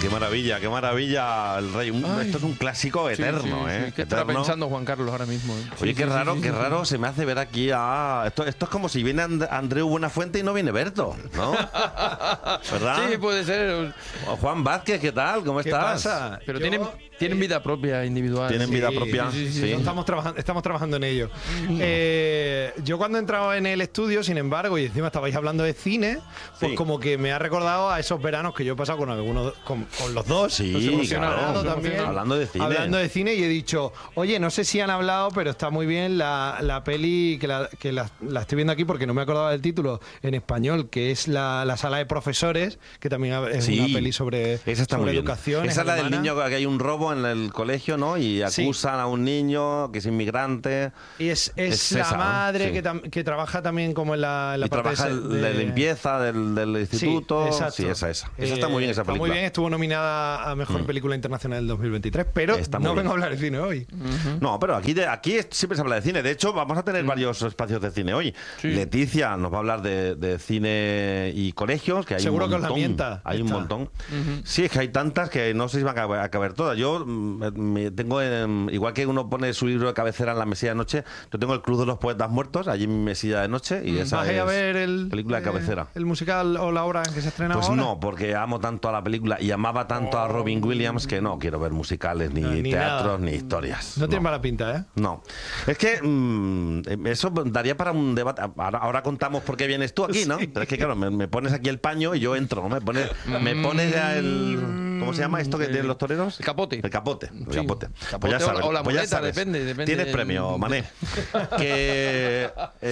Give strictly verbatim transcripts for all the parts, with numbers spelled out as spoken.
Qué maravilla, qué maravilla, el Rey. Un, esto es un clásico eterno, sí, sí, sí. ¿eh? ¿Qué estará pensando Juan Carlos ahora mismo? ¿eh? Oye, Sí, qué sí, raro, sí, qué sí, raro sí. se me hace ver aquí a... Esto, esto es como si viene And Andreu Buenafuente y no viene Berto, ¿no? ¿Verdad? Sí, puede ser. O Juan Vázquez, ¿qué tal? ¿Cómo ¿Qué estás? pasa? Pero Yo, tienen, tienen eh, vida propia, individual. Tienen Sí. vida propia, Sí, sí, sí, sí. no estamos, trabajando, estamos trabajando en ello. Eh, yo cuando he entrado en el estudio, sin embargo, y encima estabais hablando de cine, pues Sí. como que me ha recordado a esos veranos que yo he pasado con algunos, con, con los dos. Sí, Los hemos claro. hablado Nos también. emocionado. Hablando de cine. Hablando de cine y he dicho, oye, no sé si han hablado, pero está muy bien la, la peli que, la, que la, la estoy viendo aquí porque no me acordaba del título en español, que es la, la sala de profesores, que también es Sí, una peli sobre, esa está sobre muy bien. educación. Esa es la del alemana. niño que hay un robo en el colegio, ¿no? Y Sí. acusan a un niño que es inmigrante. Y es, es, Es la esa, ¿no? madre Sí. que, tam- que trabaja también como en la, en la Y parte trabaja de, de, limpieza del, del instituto. Sí, exacto. Sí, esa, esa. Esa está Eh, muy bien, esa está película. muy bien, estuvo nominada a Mejor Mm. Película Internacional del dos mil veintitrés, pero Está muy no bien. vengo a hablar de cine hoy. No, pero aquí, de, aquí siempre se habla de cine. De hecho, vamos a tener varios espacios de cine hoy. Sí. Leticia nos va a hablar de, de cine y colegios, que hay Seguro un que os la montón. mienta Hay un esta. montón. Sí, es que hay tantas que no sé si van a caber, a caber todas. Yo mm, me tengo, en- igual que uno pone su libro de cabecera en la mesilla de noche, yo tengo el Club de los Poetas Muertos allí en mi mesilla de noche y esa ¿Vas a ir es a ver el, película de eh, cabecera. el musical o la obra que se estrena Pues ahora? no, porque amo tanto a la película y amaba tanto a Robin Williams que no quiero ver musicales, ni, No, ni teatros, nada. ni historias. No tiene mala pinta, ¿eh? No. Es que mm, eso daría para un debate. Ahora, ahora contamos por qué vienes tú aquí, ¿no? Sí. Pero es que, claro, me, me pones aquí el paño y yo entro, ¿no? Me pones, me pones ya el... ¿Cómo se llama esto que tienen los toreros? El capote. El capote. El Sí. capote. Capote Pues ya o la- sabes, o la pues ya muleta, sabes. depende, depende Tienes del- premio, Mané. Que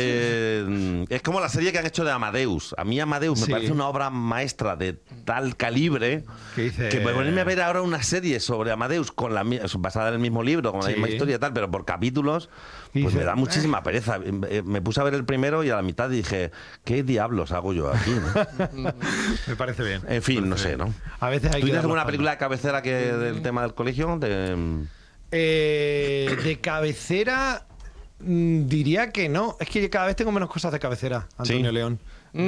eh, es como la serie que han hecho de Amadeus. A mí Amadeus Sí. me parece una obra maestra de tal calibre ¿Qué dice? que ponerme a ver ahora una serie sobre Amadeus con la mi- basada en el mismo libro, con la Sí. misma historia y tal, pero por capítulos, Y pues dice, me da muchísima pereza. Eh, Me puse a ver el primero y a la mitad dije, ¿qué diablos hago yo aquí? ¿no? Me parece bien. En fin, no sé, ¿no? A veces hay ¿Tú que tienes dar alguna las película de cabecera que del tema del colegio? De... Eh, de cabecera, mm, diría que no. Es que cada vez tengo menos cosas de cabecera, Antonio ¿Sí? León.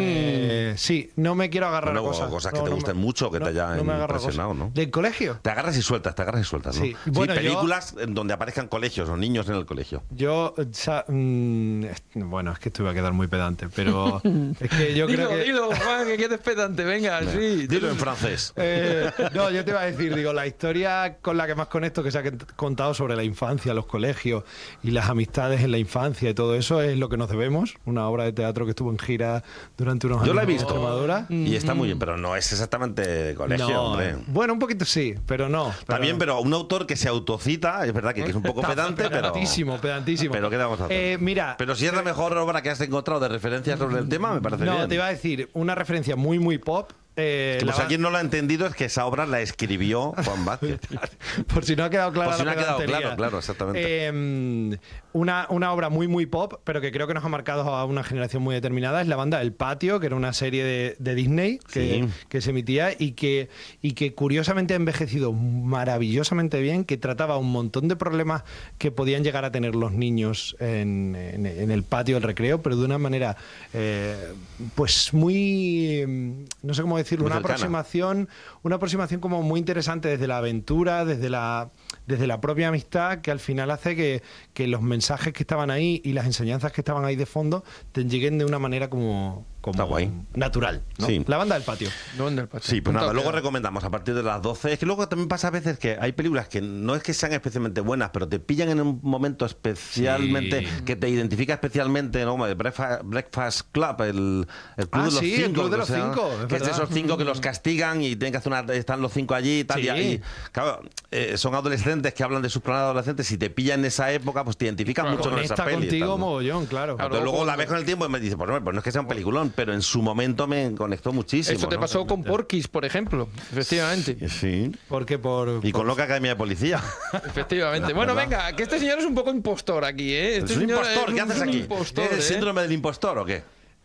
Eh, sí, no me quiero agarrar Bueno, a cosas. cosas que No, te no gusten me- mucho, que te hayan me agarro a impresionado, cosas. ¿no? ¿Del colegio? Te agarras y sueltas, te agarras y sueltas, ¿no? Sí. Bueno, yo- películas en donde aparezcan colegios o niños en el colegio. Yo, o sea, mm, es- bueno, es que esto iba a quedar muy pedante, pero es que yo Dilo, creo que... dilo, Juan, que quedes pedante. Venga, sí. Dilo en francés. Eh, no, yo te iba a decir, digo, la historia con la que más conecto que se ha contado sobre la infancia, los colegios y las amistades en la infancia y todo eso es Lo que nos debemos, una obra de teatro que estuvo en gira durante unos Yo años la he en visto. Extremadura. Y está muy bien, pero no es exactamente de colegio, No, hombre. bueno, un poquito sí, pero no. Está bien, pero un autor que se autocita, es verdad que, que es un poco Está pedante, pero... pedantísimo, pedantísimo. Pero ¿qué le vamos a hacer? Eh, mira, Pero si es la mejor obra que has encontrado de referencia sobre el tema, me parece no, bien. te iba a decir una referencia muy, muy pop. Eh, Como la si va- alguien no lo ha entendido, es que esa obra la escribió Juan Vázquez. Por si no ha quedado clara Por si la no ha quedado pedantería. claro, claro, exactamente. Eh, una, una obra muy, muy pop, pero que creo que nos ha marcado a una generación muy determinada, es la banda El Patio, que era una serie de, de Disney que, Sí. que se emitía y que, y que curiosamente ha envejecido maravillosamente bien, que trataba un montón de problemas que podían llegar a tener los niños en, en- en el patio del recreo, pero de una manera eh, pues muy, eh, no sé cómo decirlo, Muy una cercana. aproximación, una aproximación como muy interesante desde la aventura, desde la, desde la propia amistad, que al final hace que, que los mensajes que estaban ahí y las enseñanzas que estaban ahí de fondo te lleguen de una manera como, como Está guay. natural, ¿no? Sí. La banda del patio. No, en el patio. Sí, pues nada, Punto luego queda. recomendamos a partir de las doce. Es que luego también pasa a veces que hay películas que no es que sean especialmente buenas, pero te pillan en un momento especialmente, Sí. que te identifica especialmente, ¿no? Como el Breakfast, Breakfast Club, el, el Club Ah, de los sí, el Cinco. Club de que los se llama, Cinco, es que es de verdad. esos cinco que los castigan y tienen que hacer una, están los cinco allí y tal. Sí. Y, y, claro, eh, son adolescentes que hablan de sus problemas adolescentes. Si te pillan en esa época, pues te identificas Claro, mucho con esa Conecta peli. y contigo tal, ¿no? mogollón, claro. Pero Claro, luego la cuando- ves con el tiempo y me dices, pues no, pues no es que sea un peliculón, pero en su momento me conectó muchísimo. Esto te ¿no? pasó con Porky's, por ejemplo. Efectivamente. Sí. Porque por... Y con por- Loca Academia de Policía. Efectivamente. Bueno, ¿Verdad? venga, que este señor es un poco impostor aquí, ¿eh? Este ¿Es un señor impostor? es ¿Qué un- haces un aquí? impostor, ¿Es el ¿eh? síndrome del impostor o qué?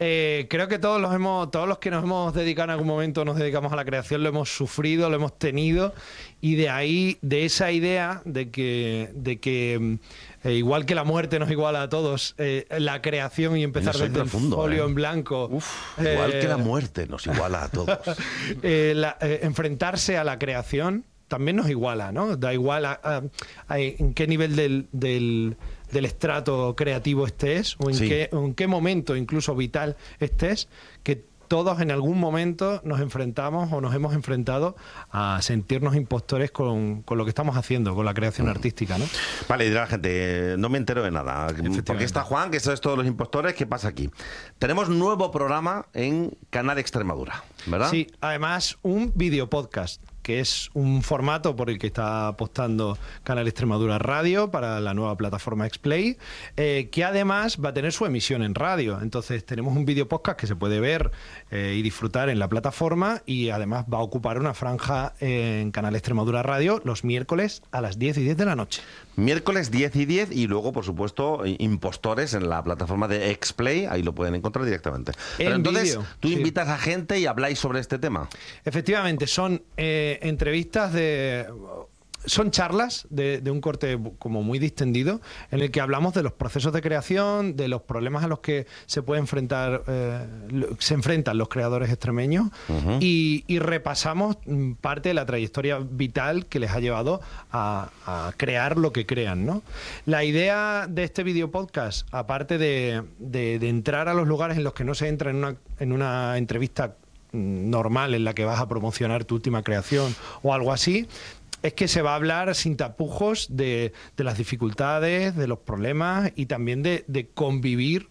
Eh, creo que todos los hemos, todos los que nos hemos dedicado en algún momento, nos dedicamos a la creación, lo hemos sufrido, lo hemos tenido, y de ahí, de esa idea de que, de que eh, igual que la muerte nos iguala a todos, eh, la creación y empezar Soy desde profundo, el folio ¿eh? en blanco. Uf, igual eh, que la muerte nos iguala a todos. eh, la- eh, enfrentarse a la creación también nos iguala, ¿no? Da igual a- a- a en qué nivel del, del, del estrato creativo estés o en, Sí. qué, o en qué momento incluso vital estés, que todos en algún momento nos enfrentamos o nos hemos enfrentado a sentirnos impostores con, con lo que estamos haciendo, con la creación artística, ¿no? Vale, dirá la gente, no me entero de nada. Porque está Juan, que eso es todos los impostores, ¿qué pasa aquí? Tenemos nuevo programa en Canal Extremadura, ¿verdad? Sí, además un video podcast, que es un formato por el que está apostando Canal Extremadura Radio para la nueva plataforma Xplay, eh, que además va a tener su emisión en radio. Entonces tenemos un video podcast que se puede ver eh, y disfrutar en la plataforma, y además va a ocupar una franja en Canal Extremadura Radio los miércoles a las diez y diez de la noche. Miércoles diez y diez, y luego, por supuesto, impostores en la plataforma de Xplay, ahí lo pueden encontrar directamente. Pero En entonces, vídeo, tú sí. invitas a gente y habláis sobre este tema. Efectivamente, son eh, entrevistas de... Son charlas de, de un corte como muy distendido, en el que hablamos de los procesos de creación, de los problemas a los que se puede enfrentar, eh, lo- se enfrentan los creadores extremeños, Ujú. y, y repasamos mm, parte de la trayectoria vital que les ha llevado a, a crear lo que crean, ¿no? La idea de este video podcast, aparte de, de- de entrar a los lugares en los que no se entra en una, en una entrevista mm, normal en la que vas a promocionar tu última creación o algo así, es que se va a hablar sin tapujos de, de las dificultades, de los problemas, y también de, de convivir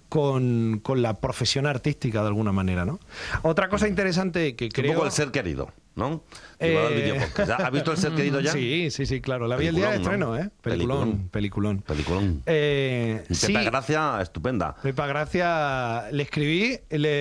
con, con la profesión artística de alguna manera, ¿no? Otra cosa interesante que Es creo... un poco el ser querido, ¿no? Eh, Llevado al videopodcast. ¿Ya? ¿Has visto el ser querido ya? Sí, sí, sí, claro. La vi el día de Peliculón, estreno, ¿no? ¿eh? Peliculón, Peliculón. peliculón. Peliculón. Eh, Y sí, Pepa Gracia, estupenda. Pepa Gracia, le escribí,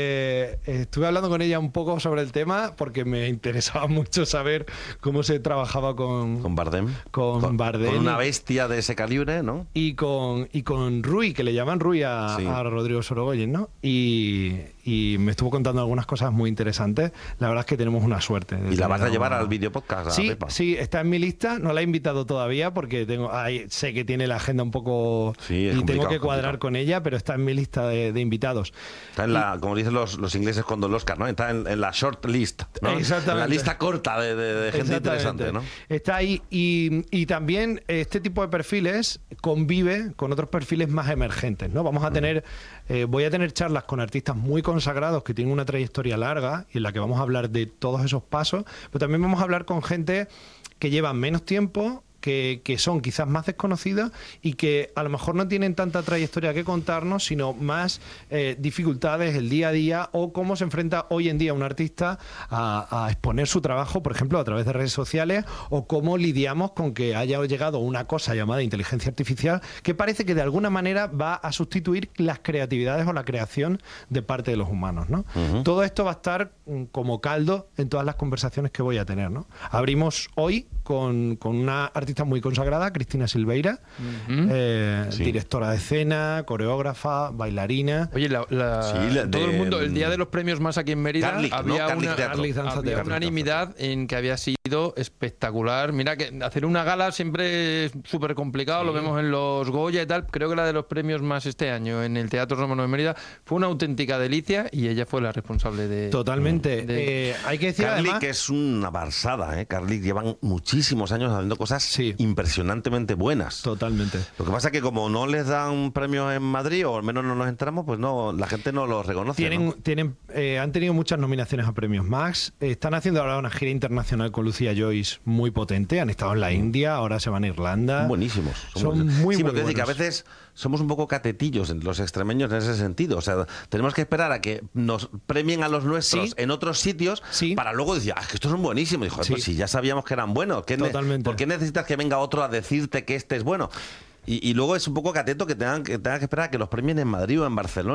le estuve hablando con ella un poco sobre el tema porque me interesaba mucho saber cómo se trabajaba con, Con Bardem. Con Bardem. Con una bestia de ese calibre, ¿no? y con y con Rui, que le llaman Rui a, Sí. a Rodrigo Sorogoyen, ¿no? Y, y me estuvo contando algunas cosas muy interesantes. La verdad es que tenemos una suerte. de Y la vas a tener llevar una- al videopodcast, a Sí, Pepa. sí, está en mi lista. No la he invitado todavía porque tengo, ahí, sé que tiene la agenda un poco Sí, es y tengo complicado, que cuadrar complicado. con ella, pero está en mi lista de, de invitados. Está en la, como dicen los, los ingleses cuando el Oscar, ¿no? Está en, en la short list, ¿no? Exactamente. En la lista corta de, de- de gente Exactamente. interesante, ¿no? Está ahí, y, y también este tipo de perfiles convive con otros perfiles más emergentes, ¿no? Vamos a tener, eh, voy a tener charlas con artistas muy consagrados que tienen una trayectoria larga y en la que vamos a hablar de todos esos pasos, pero también vamos a hablar con gente que lleva menos tiempo, que, que son quizás más desconocidas y que a lo mejor no tienen tanta trayectoria que contarnos, sino más eh, dificultades el día a día, o cómo se enfrenta hoy en día un artista a, a exponer su trabajo, por ejemplo, a través de redes sociales, o cómo lidiamos con que haya llegado una cosa llamada inteligencia artificial que parece que de alguna manera va a sustituir las creatividades o la creación de parte de los humanos, ¿no? Ujú. Todo esto va a estar mm, como caldo en todas las conversaciones que voy a tener, ¿no? Abrimos hoy con, con una artista muy consagrada, Cristina Silveira, Ujú. eh, Sí. directora de escena, coreógrafa, bailarina. Oye, la, la- Sí, la todo de- el mundo, el día de los premios más aquí en Mérida, Carlic, ¿no? había Carlic una, Teatro. Carlic Danza había Teatro. unanimidad en que había sido espectacular. Mira que hacer una gala siempre es súper complicado, lo vemos en los Goya y tal. Creo que la de los premios más este año en el Teatro Romano de Mérida fue una auténtica delicia, y ella fue la responsable de... Totalmente. de- Eh, hay que decir Carlic además... es una barsada, ¿eh? Carlic llevan muchísimos años haciendo cosas Sí. impresionantemente buenas. Totalmente. Lo que pasa es que como no les dan premios en Madrid, o al menos no nos enteramos, pues no, la gente no los reconoce. Tienen, ¿no? tienen, eh, han tenido muchas nominaciones a premios Max. Eh, están haciendo ahora una gira internacional con Lucía Joyce muy potente. Han estado en la India, ahora se van a Irlanda. Son buenísimos. Son buenísimos. muy, sí, muy pero quiero decir que a buenos. veces somos un poco catetillos en los extremeños en ese sentido. O sea, tenemos que esperar a que nos premien a los nuestros Sí. en otros sitios Sí. para luego decir, ah, es que estos son buenísimos. Y, joder, Sí. pues si ya sabíamos que eran buenos, ¿qué ne- Totalmente. ¿por qué necesitas que venga otro a decirte que este es bueno? Y, y luego es un poco cateto que tengan, que tengan que esperar a que los premien en Madrid o en Barcelona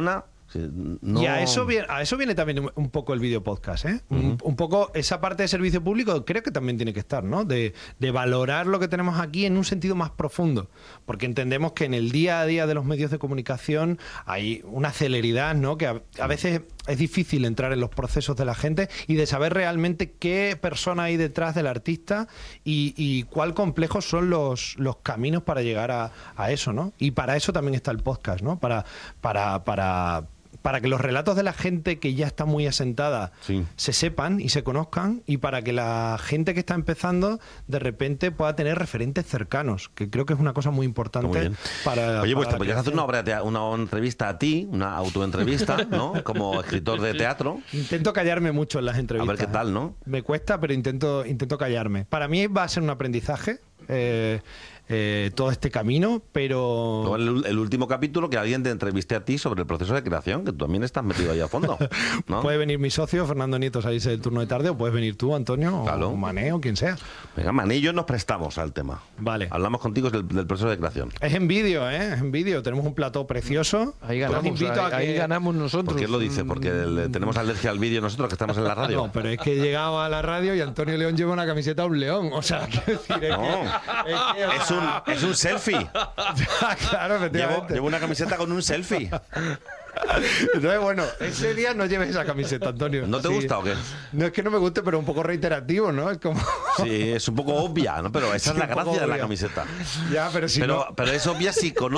Sí, no... Y a eso, viene, a eso viene también un, un poco el video podcast, ¿eh? Uh-huh. un, un poco esa parte de servicio público creo que también tiene que estar, ¿no? De, de valorar lo que tenemos aquí en un sentido más profundo, porque entendemos que en el día a día de los medios de comunicación hay una celeridad, ¿no? Que a, a veces es difícil entrar en los procesos de la gente y de saber realmente qué persona hay detrás del artista y, y cuál complejos son los, los caminos para llegar a, a eso, ¿no? Y para eso también está el podcast, ¿no? Para, para, para para que los relatos de la gente que ya está muy asentada sí. se sepan y se conozcan, y para que la gente que está empezando de repente pueda tener referentes cercanos, que creo que es una cosa muy importante para... Oye, pues para te podrías hacer una, obra de una entrevista a ti, una autoentrevista, ¿no? Como escritor de teatro. Intento callarme mucho en las entrevistas. A ver qué tal, ¿no? Me cuesta, pero intento, intento callarme. Para mí va a ser un aprendizaje. Eh, Eh, todo este camino, pero... El, el último capítulo que alguien te entreviste a ti sobre el proceso de creación, que tú también estás metido ahí a fondo, ¿no? Puede venir mi socio, Fernando Nieto, a irse del turno de tarde, o puedes venir tú, Antonio, claro. o Mané, o quien sea. Venga, Mané y yo nos prestamos al tema. Vale. Hablamos contigo del, del proceso de creación. Es en vídeo, ¿eh? Es en vídeo. Tenemos un plató precioso. Ahí ganamos, ahí, a que... ahí ganamos nosotros. ¿Por qué lo dice? ¿Porque le, tenemos alergia al vídeo nosotros que estamos en la radio? No, pero es que llegaba a la radio y Antonio León lleva una camiseta de un león. O sea, quiero decir, es, no. que, es, que, es, un, es un selfie. Claro, efectivamente. Llevo, llevo una camiseta con un selfie. Entonces, bueno, ese día no lleves esa camiseta, Antonio. ¿No te sí. gusta o qué? No es que no me guste, pero un poco reiterativo, ¿no? Es como... Sí, es un poco obvia, ¿no? Pero esa sí, es la gracia de la camiseta. Ya, pero si pero, no... pero es obvia si conoces